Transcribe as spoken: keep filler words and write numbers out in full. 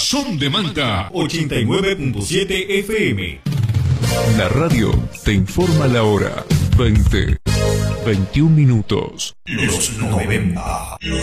Son de Manta ochenta y nueve punto siete F M. La radio te informa la hora. veinte, veintiún minutos. Los noventa. Los